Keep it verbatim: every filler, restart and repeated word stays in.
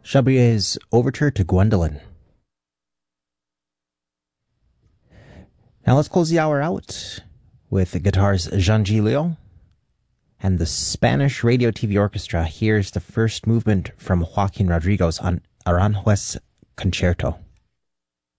Chabrier's Overture to Gwendolen. Now let's close the hour out with the guitars Jean Gilio and the Spanish Radio T V Orchestra. Here's the first movement from Joaquin Rodriguez on Aranjuez Concerto.